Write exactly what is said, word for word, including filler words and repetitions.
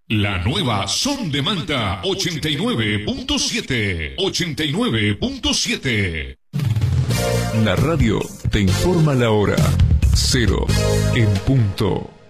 La nueva Son de Manta ochenta y nueve punto siete. ochenta y nueve punto siete. La radio te informa la hora. Cero en punto.